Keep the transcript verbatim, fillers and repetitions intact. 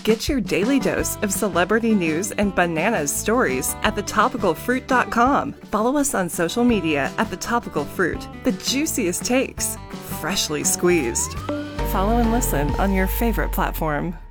Get your daily dose of celebrity news and bananas stories at the topical fruit dot com. Follow us on social media at The Topical Fruit. The juiciest takes, freshly squeezed. Follow and listen on your favorite platform.